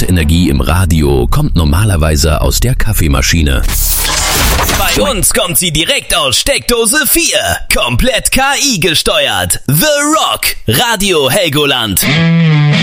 Grundenergie im Radio kommt normalerweise aus der Kaffeemaschine. Bei uns kommt sie direkt aus Steckdose 4. Komplett KI gesteuert. The Rock. Radio Helgoland.